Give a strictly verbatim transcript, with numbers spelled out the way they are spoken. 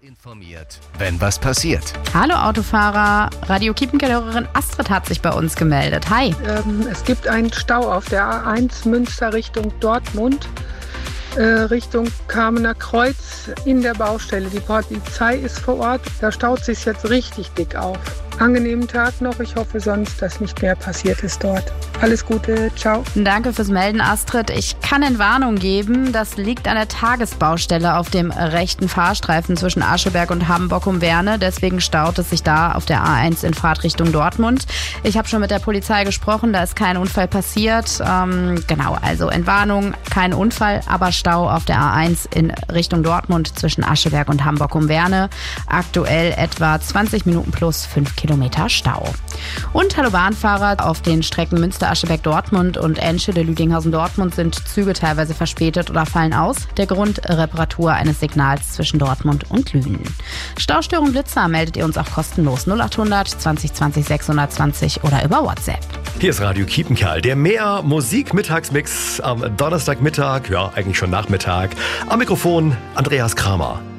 Informiert, wenn was passiert. Hallo Autofahrer, Radio Kiepenkeller-Hörerin Astrid hat sich bei uns gemeldet. Hi. Ähm, es gibt einen Stau auf der A eins Münster Richtung Dortmund, äh, Richtung Kamener Kreuz in der Baustelle. Die Polizei ist vor Ort, da staut es sich jetzt richtig dick auf. Angenehmen Tag noch, ich hoffe sonst, dass nicht mehr passiert ist dort. Alles Gute, ciao. Danke fürs Melden, Astrid. Ich kann in Warnung geben, das liegt an der Tagesbaustelle auf dem rechten Fahrstreifen zwischen Ascheberg und Hamburg-um-Werne. Deswegen staut es sich da auf der A eins in Fahrtrichtung Dortmund. Ich habe schon mit der Polizei gesprochen, da ist kein Unfall passiert. Ähm, genau, also in Warnung, kein Unfall, aber Stau auf der A eins in Richtung Dortmund zwischen Ascheberg und Hamburg-um-Werne. Aktuell etwa zwanzig Minuten plus fünf Kilometer Stau. Und hallo Bahnfahrer, auf den Strecken Münster-Ascheberg-Dortmund und Enschede-Lüdinghausen-Dortmund sind Züge teilweise verspätet oder fallen aus. Der Grund: Reparatur eines Signals zwischen Dortmund und Lünen. Staustörung Blitzer meldet ihr uns auch kostenlos null achthundert zwanzig zwanzig sechshundertzwanzig oder über WhatsApp. Hier ist Radio Kiepenkerl, der Mehr-Musik-Mittagsmix am Donnerstagmittag, ja eigentlich schon Nachmittag. Am Mikrofon Andreas Kramer.